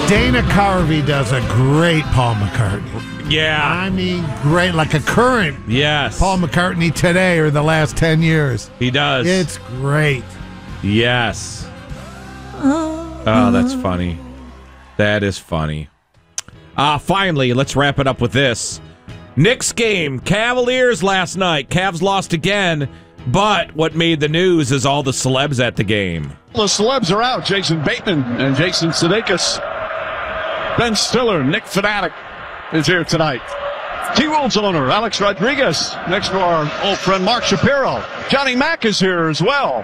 Dana Carvey does a great Paul McCartney. Yeah. I mean, great, like a current Paul McCartney today or the last 10 years. He does. It's great. Yes. Oh, that's funny. That is funny. Finally, let's wrap it up with this. Knicks game, Cavaliers last night. Cavs lost again, but what made the news is all the celebs at the game. The celebs are out. Jason Bateman and Jason Sudeikis. Ben Stiller, Nick Fanatic is here tonight. T-Wolves owner Alex Rodriguez, next to our old friend Mark Shapiro. Johnny Mack is here as well.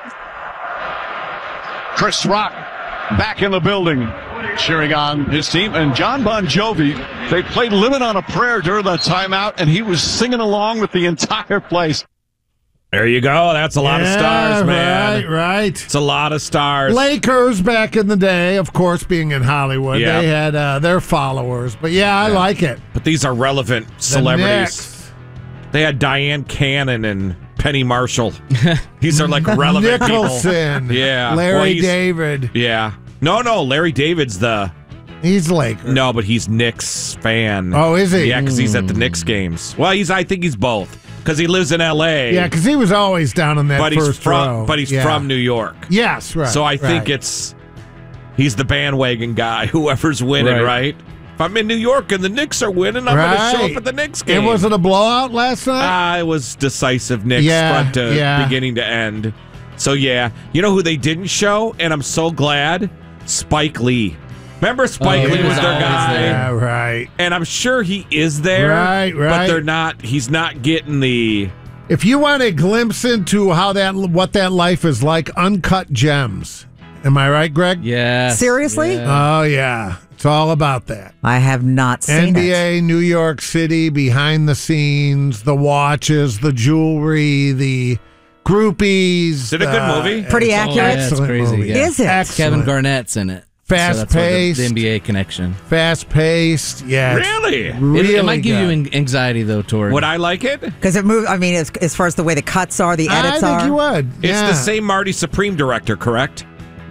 Chris Rock back in the building, cheering on his team. And John Bon Jovi, they played Living on a Prayer during that timeout, and he was singing along with the entire place. There you go. That's a lot of stars, man. Right. It's a lot of stars. Lakers back in the day, of course, being in Hollywood, they had their followers. But I like it. But these are relevant celebrities. They had Diane Cannon and Penny Marshall. These are like relevant Nicholson. people. Yeah. Larry David. Yeah. No, Larry David's He's Lakers. No, but he's Knicks fan. Oh, is he? Yeah, because he's at the Knicks games. Well, I think he's both. Because he lives in L.A. Yeah, because he was always down in that first row. But he's from New York. Yes, right. So I think he's the bandwagon guy, whoever's winning, right? If I'm in New York and the Knicks are winning, I'm going to show up at the Knicks game. And was it a blowout last night? It was decisive Knicks front to beginning to end. So, you know who they didn't show? And I'm so glad? Spike Lee. Remember Spike Lee was their guy? Yeah, right. And I'm sure he is there. Right. But he's not getting the... If you want a glimpse into what that life is like, Uncut Gems. Am I right, Greg? Yeah. Seriously? Yeah. Oh, yeah. It's all about that. I have not seen NBA, New York City, behind the scenes, the watches, the jewelry, the groupies. Is it a good movie? Pretty accurate. Yeah, it's crazy. Movie. Yeah. Is it? Excellent. Kevin Garnett's in it. Fast-paced. So the NBA connection. Fast-paced. Yeah. Really? It might give you anxiety, though, Tori. Would I like it? Because it moved. I mean, as far as the way the cuts are, the edits I think you would. It's the same Marty Supreme director, correct?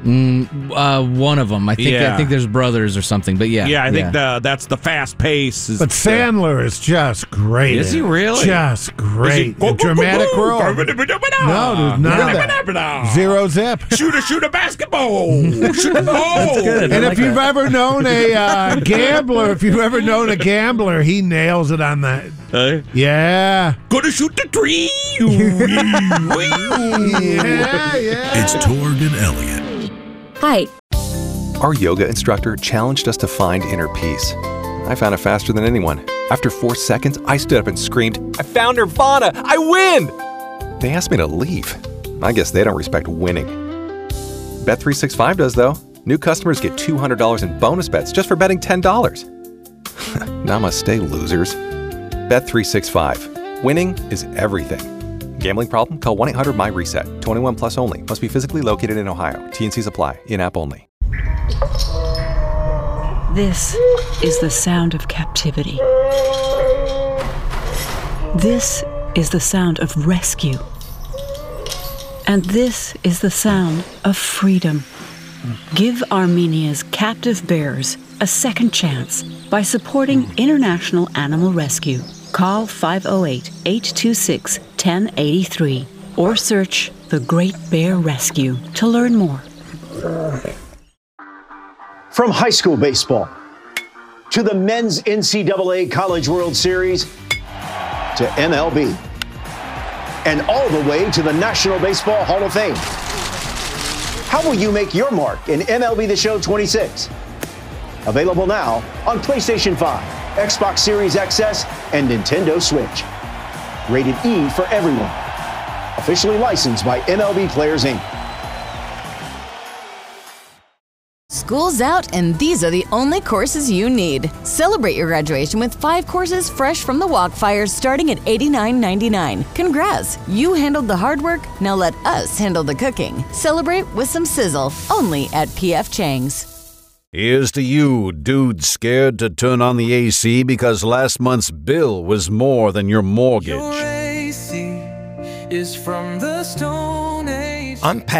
One of them. I think there's brothers or something, but yeah. I think that's the fast pace. But Sandler is just great. Is he really? Just great. Dramatic role. No, there's none of that. Zero zip. Shoot a basketball. Shoot a ball. That's good. And if you've ever known a gambler, he nails it on that. Yeah. Gonna shoot the tree. Yeah. It's Torg and Elliott. Hi. Our yoga instructor challenged us to find inner peace. I found it faster than anyone. After 4 seconds, I stood up and screamed, "I found Nirvana! I win!" They asked me to leave. I guess they don't respect winning. Bet365 does, though. New customers get $200 in bonus bets just for betting $10. Namaste, losers. Bet365. Winning is everything. Gambling problem? Call 1-800-MY-RESET. 21 plus only. Must be physically located in Ohio. T&Cs apply. In-app only. This is the sound of captivity. This is the sound of rescue. And this is the sound of freedom. Give Armenia's captive bears a second chance by supporting International Animal Rescue. Call 508-826-1083 or search The Great Bear Rescue to learn more. From high school baseball to the men's NCAA College World Series to MLB and all the way to the National Baseball Hall of Fame. How will you make your mark in MLB The Show 26? Available now on PlayStation 5, Xbox Series XS, and Nintendo Switch. Rated E for everyone. Officially licensed by MLB Players Inc. School's out, and these are the only courses you need. Celebrate your graduation with 5 courses fresh from the Walkfire starting at $89.99. Congrats! You handled the hard work, now let us handle the cooking. Celebrate with some sizzle, only at P.F. Chang's. Here's to you, dude scared to turn on the AC because last month's bill was more than your mortgage. Your AC is from the Stone Age. Unpack